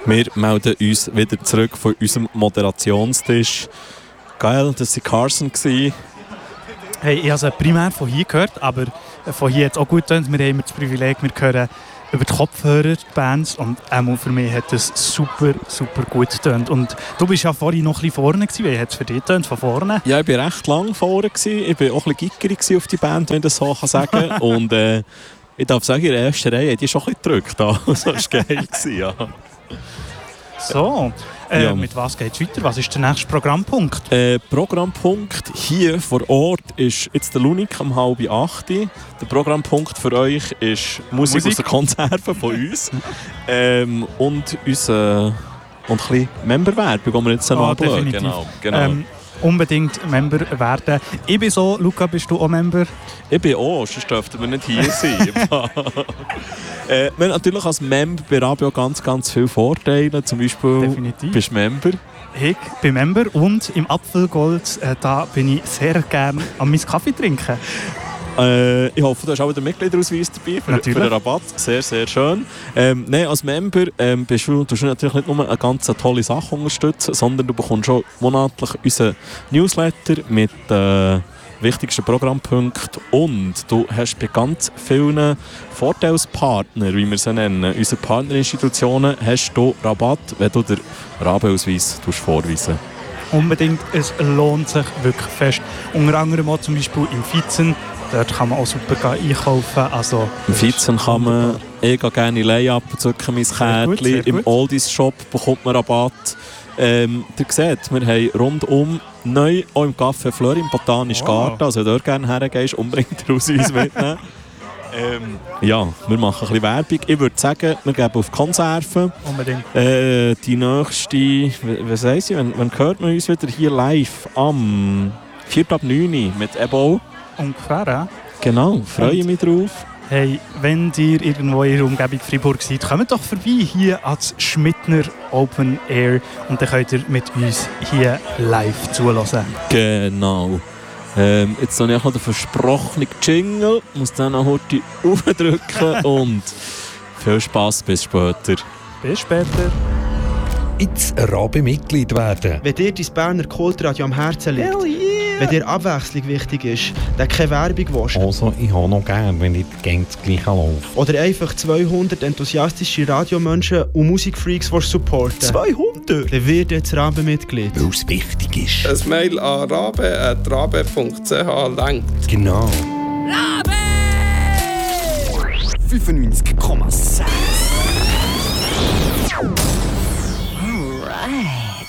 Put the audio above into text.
Wir melden uns wieder zurück von unserem Moderationstisch. Geil, das war Carson. Hey, ich habe es primär von hier gehört, aber von hier hat es auch gut getan. Wir haben das Privileg, wir hören über die Kopfhörer die Bands und für mich hat es super, super gut getan. Und du bist ja vorhin noch ein bisschen vorne gewesen. Wie hat es für dich getan, von vorne? Ja, ich war recht lang vorne. Ich war auch ein bisschen gickerig auf die Band, wenn ich das so sagen kann. Und ich darf sagen, in der ersten Reihe hat die schon ein bisschen gedrückt. Also, das war geil. Ja. So, mit was geht es weiter? Was ist der nächste Programmpunkt? Programmpunkt hier vor Ort ist jetzt der Lunik um 7:30. Der Programmpunkt für euch ist Musik aus der Konserve von uns. Und ein bisschen Memberwerbung, die wir jetzt noch anschauen. Genau. Unbedingt Member werden. Ich bin so, Luca, bist du auch Member? Ich bin auch, sonst dürften wir nicht hier sein. Wir haben natürlich als Member bei Rabio ganz, ganz viele Vorteile. Zum Beispiel Definitiv. Bist du Member. Ich bin Member und im Apfelgold da bin ich sehr gerne an meinen Kaffee trinken. Ich hoffe, du hast auch den Mitgliederausweis dabei für den Rabatt. Sehr, sehr schön. Nein, als Member tust du natürlich nicht nur eine ganz tolle Sache unterstützen, sondern du bekommst schon monatlich unseren Newsletter mit wichtigsten Programmpunkten und du hast bei ganz vielen Vorteilspartnern, wie wir sie nennen, unsere Partnerinstitutionen, hast du Rabatt, wenn du den Rabe-Ausweis vorweisen. Unbedingt, es lohnt sich wirklich fest. Unter anderem auch zum Beispiel im Vizen. Dort kann man auch super einkaufen. Also, im Vizen kann man gerne Layup, zücken mein Kärtchen. Im Oldies-Shop bekommt man Rabatt. Ihr seht, wir haben rundum neu, auch im Café Fleur im Botanischen Garten. Also wenn du dort gerne hergehst, unbedingt den Ausweis mitnehmen. Ja, wir machen ein bisschen Werbung. Ich würde sagen, wir geben auf Konserven. Unbedingt. Die nächste, was heisst sie, wann hört man uns wieder hier live? Am 4.9. mit Ebo. Ungefähr, ja. Genau, freue mich drauf. Hey, wenn ihr irgendwo in der Umgebung Freiburg seid, kommt doch vorbei hier ans Schmidtner Open Air und dann könnt ihr mit uns hier live zuhören. Genau. Jetzt habe ich noch den versprochenen Jingle, muss dann noch heute aufdrücken und viel Spass, bis später. Bis später. Jetzt Rabe-Mitglied werden. Wenn dir dein Berner Kultradio am Herzen liegt, wenn dir Abwechslung wichtig ist, dann keine Werbung willst. Also, ich habe noch gern, wenn nicht das Gleiche läuft. Oder einfach 200 enthusiastische Radiomenschen und Musikfreaks supporten. 200? Dann wird jetzt Rabe-Mitglied. Weil es wichtig ist. Ein Mail an rabe@rabe.ch langt. Genau. Rabe! 95,6